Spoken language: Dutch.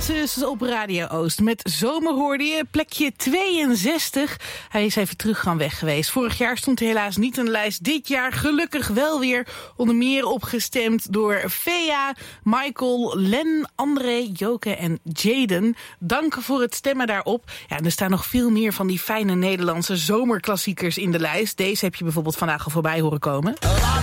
Hazes op Radio Oost. Met Zomer hoorde je plekje 62. Hij is even terug gaan weg geweest. Vorig jaar stond hij helaas niet in de lijst. Dit jaar gelukkig wel weer. Onder meer opgestemd door Fea, Michael, Len, André, Joke en Jaden. Dank voor het stemmen daarop. Ja, en er staan nog veel meer van die fijne Nederlandse zomerklassiekers in de lijst. Deze heb je bijvoorbeeld vandaag al voorbij horen komen. A lot